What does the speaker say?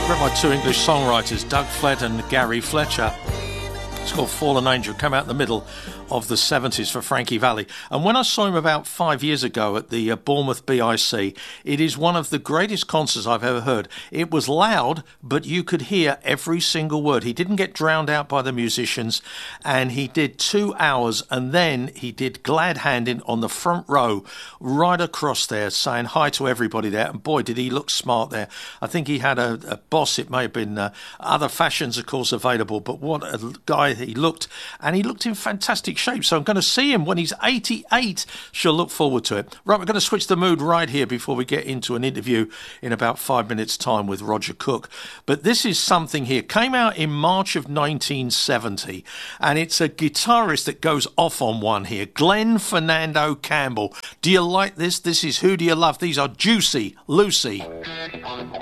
My two English songwriters, Doug Flett and Gary Fletcher. It's called Fallen Angel, came out in the middle of the 70s for Frankie Valli. And when I saw him about 5 years ago at the Bournemouth BIC, it is one of the greatest concerts I've ever heard. It was loud, but you could hear every single word. He didn't get drowned out by the musicians, and he did 2 hours, and then he did glad handing on the front row right across there, saying hi to everybody there. And boy, did he look smart there. I think he had a boss. It may have been other fashions, of course, available, but what a guy he looked, and he looked in fantastic shape. So I'm going to see him when he's 88. Shall look forward to it. Right, we're going to switch the mood right here before we get into an interview in about 5 minutes' time with Roger Cook. But this is something here. Came out in March of 1970, and it's a guitarist that goes off on one here. Glenn Fernando Campbell. Do you like this? This is Who Do You Love? These are Juicy Lucy.